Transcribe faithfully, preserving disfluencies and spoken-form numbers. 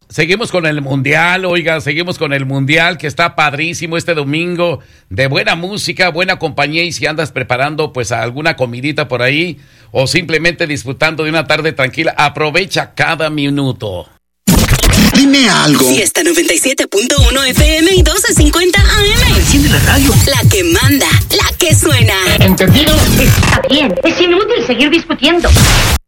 Seguimos con el Mundial, oiga, seguimos con el Mundial que está padrísimo este domingo, de buena música, buena compañía, y si andas preparando pues alguna comidita por ahí o simplemente disfrutando de una tarde tranquila, aprovecha cada minuto. Dime algo. Fiesta noventa y siete punto uno F M y doce cincuenta A M. Enciende la radio. La que manda, la que suena. ¿Entendido? Está bien, es inútil seguir discutiendo.